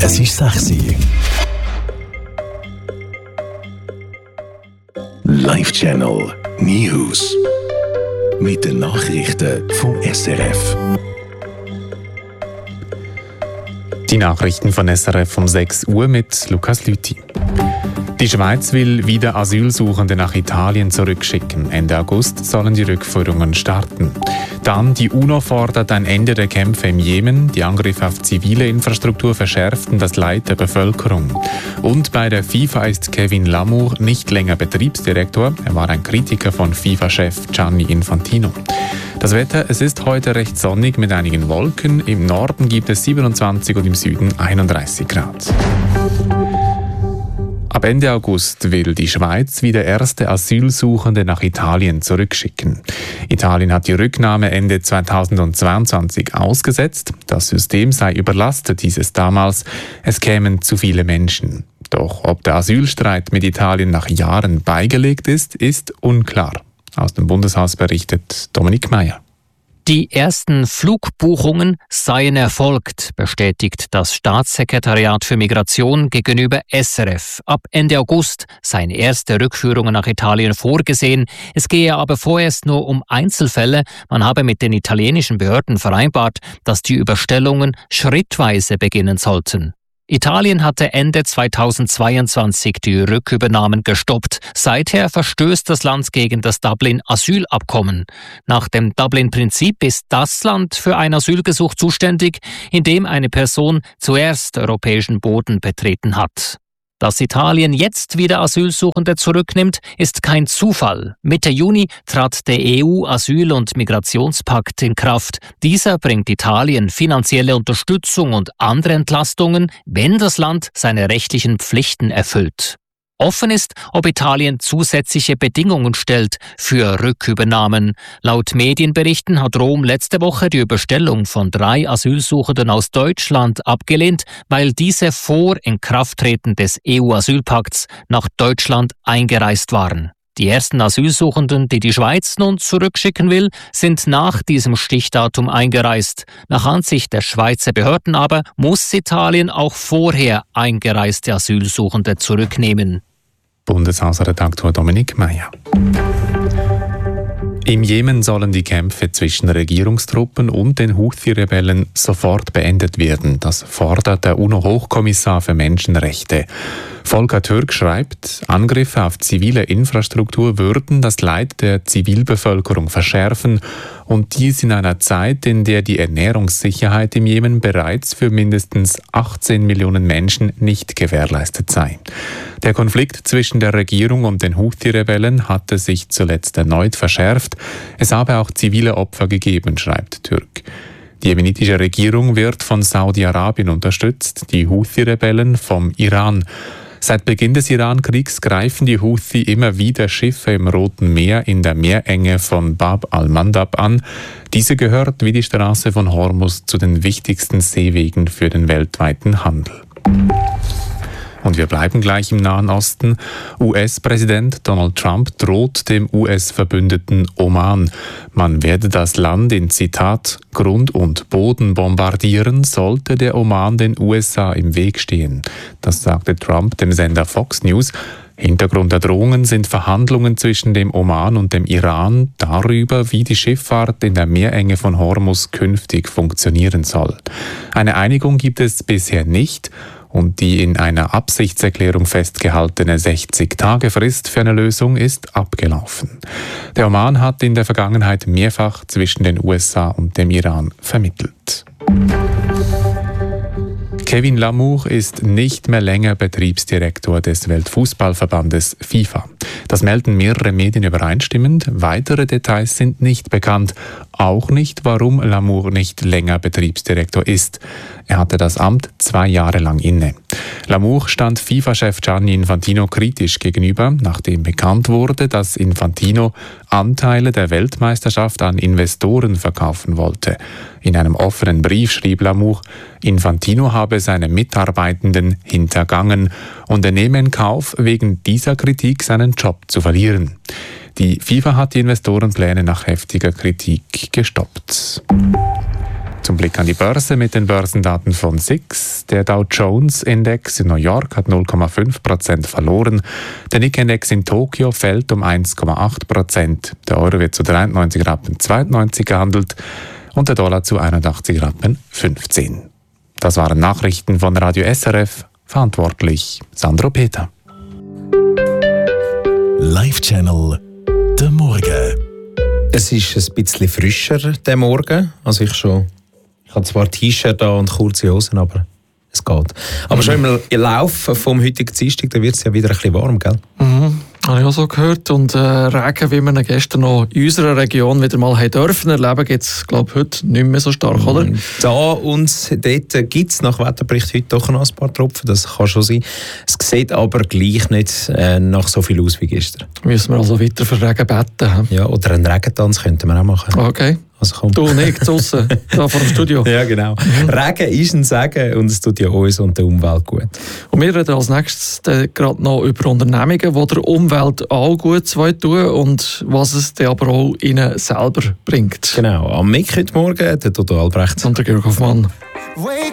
Es ist 6 Uhr. Live-Channel News. Mit den Nachrichten vom SRF. Die Nachrichten von SRF um 6 Uhr mit Lukas Lüthi. Die Schweiz will wieder Asylsuchende nach Italien zurückschicken. Ende August sollen die Rückführungen starten. Dann die UNO fordert ein Ende der Kämpfe im Jemen. Die Angriffe auf zivile Infrastruktur verschärften das Leid der Bevölkerung. Und bei der FIFA ist Kevin Lamour nicht länger Betriebsdirektor. Er war ein Kritiker von FIFA-Chef Gianni Infantino. Das Wetter, es ist heute recht sonnig mit einigen Wolken. Im Norden gibt es 27 und im Süden 31 Grad. Ab Ende August will die Schweiz wieder erste Asylsuchende nach Italien zurückschicken. Italien hat die Rücknahme Ende 2022 ausgesetzt. Das System sei überlastet, hieß es damals. Es kämen zu viele Menschen. Doch ob der Asylstreit mit Italien nach Jahren beigelegt ist, ist unklar. Aus dem Bundeshaus berichtet Dominik Meyer. Die ersten Flugbuchungen seien erfolgt, bestätigt das Staatssekretariat für Migration gegenüber SRF. Ab Ende August seien erste Rückführungen nach Italien vorgesehen. Es gehe aber vorerst nur um Einzelfälle. Man habe mit den italienischen Behörden vereinbart, dass die Überstellungen schrittweise beginnen sollten. Italien hatte Ende 2022 die Rückübernahmen gestoppt. Seither verstößt das Land gegen das Dublin-Asylabkommen. Nach dem Dublin-Prinzip ist das Land für ein Asylgesuch zuständig, in dem eine Person zuerst europäischen Boden betreten hat. Dass Italien jetzt wieder Asylsuchende zurücknimmt, ist kein Zufall. Mitte Juni trat der EU-Asyl- und Migrationspakt in Kraft. Dieser bringt Italien finanzielle Unterstützung und andere Entlastungen, wenn das Land seine rechtlichen Pflichten erfüllt. Offen ist, ob Italien zusätzliche Bedingungen stellt für Rückübernahmen. Laut Medienberichten hat Rom letzte Woche die Überstellung von 3 Asylsuchenden aus Deutschland abgelehnt, weil diese vor Inkrafttreten des EU-Asylpakts nach Deutschland eingereist waren. Die ersten Asylsuchenden, die die Schweiz nun zurückschicken will, sind nach diesem Stichdatum eingereist. Nach Ansicht der Schweizer Behörden aber muss Italien auch vorher eingereiste Asylsuchende zurücknehmen. Bundeshausredaktor Dominik Meyer. Im Jemen sollen die Kämpfe zwischen Regierungstruppen und den Houthi-Rebellen sofort beendet werden. Das fordert der UNO-Hochkommissar für Menschenrechte. Volker Türk schreibt, Angriffe auf zivile Infrastruktur würden das Leid der Zivilbevölkerung verschärfen und dies in einer Zeit, in der die Ernährungssicherheit im Jemen bereits für mindestens 18 Millionen Menschen nicht gewährleistet sei. Der Konflikt zwischen der Regierung und den Houthi-Rebellen hatte sich zuletzt erneut verschärft. Es habe auch zivile Opfer gegeben, schreibt Türk. Die jemenitische Regierung wird von Saudi-Arabien unterstützt, die Houthi-Rebellen vom Iran. Seit Beginn des Iran-Kriegs greifen die Houthi immer wieder Schiffe im Roten Meer in der Meerenge von Bab al-Mandab an. Diese gehört wie die Straße von Hormuz zu den wichtigsten Seewegen für den weltweiten Handel. Und wir bleiben gleich im Nahen Osten. US-Präsident Donald Trump droht dem US-Verbündeten Oman. Man werde das Land in, Zitat, Grund und Boden bombardieren, sollte der Oman den USA im Weg stehen. Das sagte Trump dem Sender Fox News. Hintergrund der Drohungen sind Verhandlungen zwischen dem Oman und dem Iran darüber, wie die Schifffahrt in der Meerenge von Hormuz künftig funktionieren soll. Eine Einigung gibt es bisher nicht. Und die in einer Absichtserklärung festgehaltene 60-Tage-Frist für eine Lösung ist abgelaufen. Der Oman hat in der Vergangenheit mehrfach zwischen den USA und dem Iran vermittelt. Kevin Lamour ist nicht mehr länger Betriebsdirektor des Weltfußballverbandes FIFA. Das melden mehrere Medien übereinstimmend. Weitere Details sind nicht bekannt. Auch nicht, warum Lamour nicht länger Betriebsdirektor ist. Er hatte das Amt 2 Jahre lang inne. Lamour stand FIFA-Chef Gianni Infantino kritisch gegenüber, nachdem bekannt wurde, dass Infantino Anteile der Weltmeisterschaft an Investoren verkaufen wollte. In einem offenen Brief schrieb Lamour, Infantino habe seine Mitarbeitenden hintergangen und er nehme in Kauf, wegen dieser Kritik seinen Job zu verlieren. Die FIFA hat die Investorenpläne nach heftiger Kritik gestoppt. Zum Blick an die Börse mit den Börsendaten von SIX. Der Dow Jones Index in New York hat 0,5% verloren. Der Nikkei-Index in Tokio fällt um 1,8%. Der Euro wird zu 93,92 Rappen gehandelt und der Dollar zu 81,15 Rappen. Das waren Nachrichten von Radio SRF. Verantwortlich Sandro Peter. Live-Channel der Morgen. Es ist ein bisschen frischer der Morgen. Also ich habe zwar T-Shirt an und kurze Hosen, aber es geht. Aber schon im Lauf vom heutigen Dienstag, da wird es ja wieder ein bisschen warm, gell? Habe ich auch so gehört. Und Regen, wie wir ihn gestern noch in unserer Region wieder mal dürfen erleben, gibt es, glaube ich, heute nicht mehr so stark, oder? Da und dort gibt es nach Wetterbericht heute doch noch ein paar Tropfen, das kann schon sein. Es sieht aber gleich nicht nach so viel aus wie gestern. Müssen wir also weiter für Regen beten? Ja, oder einen Regentanz könnten wir auch machen. Okay. Also komm. Du nicht, draussen, da vor dem Studio. Ja, genau. Regen ist ein Segen und es tut ja uns und der Umwelt gut. Und wir reden als nächstes gerade noch über Unternehmungen, die der Umwelt auch gut tun und was es dann aber auch ihnen selber bringt. Genau, am Mic heute Morgen, der Toto Albrecht Und der Georg Hoffmann.